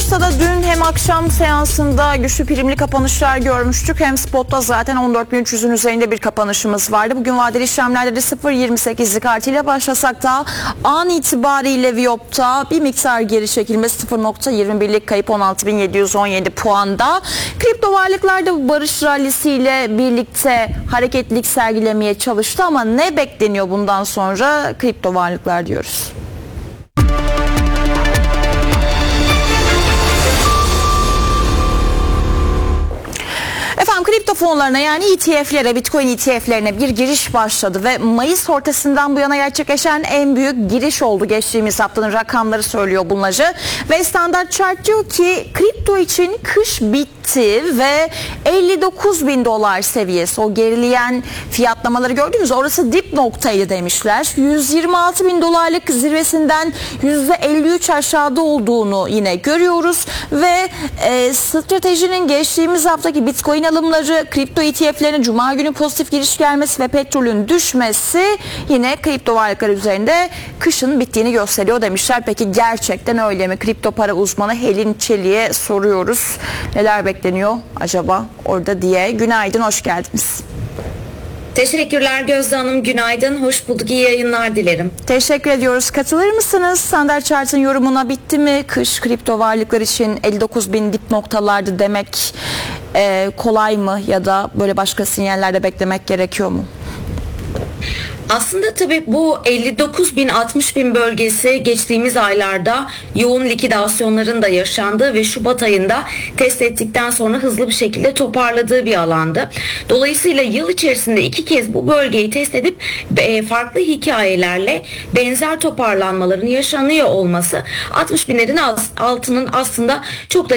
Borsada dün hem akşam seansında güçlü primli kapanışlar görmüştük, hem spotta zaten 14.300'ün üzerinde bir kapanışımız vardı. Bugün vadeli işlemlerde de 0.28'lik artıyla başlasak da an itibariyle Viyop'ta bir miktar geri çekilme, 0.21'lik kayıp 16.717 puanda. Kripto varlıklarda bu barış rallisiyle birlikte hareketlilik sergilemeye çalıştı ama ne bekleniyor bundan sonra kripto varlıklar diyoruz. Efendim, kripto fonlarına yani ETF'lere, Bitcoin ETF'lerine bir giriş başladı ve Mayıs ortasından bu yana gerçekleşen en büyük giriş oldu. Geçtiğimiz haftanın rakamları söylüyor bunları. Ve Standart Chart diyor ki kripto için kış bitti ve 59 bin dolar seviyesi, o gerileyen fiyatlamaları gördünüz, orası dip noktaydı demişler. 126 bin dolarlık zirvesinden %53 aşağıda olduğunu yine görüyoruz ve stratejinin geçtiğimiz haftaki Bitcoin alımları, kripto ETF'lerine cuma günü pozitif giriş gelmesi ve petrolün düşmesi yine kripto varlıklar üzerinde kışın bittiğini gösteriyor demişler. Peki gerçekten öyle mi? Kripto para uzmanı Helin Çelik'e soruyoruz. Neler bekleniyor acaba orada diye. Günaydın, hoş geldiniz. Teşekkürler Gözde Hanım, günaydın, hoş bulduk, iyi yayınlar dilerim. Teşekkür ediyoruz. Katılır mısınız? Standart Chart'ın yorumuna bitti mi? Kış kripto varlıklar için 59 bin dip noktalardı demek kolay mı, ya da böyle başka sinyallerde beklemek gerekiyor mu? Aslında tabii bu 59 bin 60 bin bölgesi geçtiğimiz aylarda yoğun likidasyonların da yaşandığı ve Şubat ayında test ettikten sonra hızlı bir şekilde toparladığı bir alandı. Dolayısıyla yıl içerisinde 2 kez bu bölgeyi test edip farklı hikayelerle benzer toparlanmaların yaşanıyor olması 60 binlerin altının aslında çok da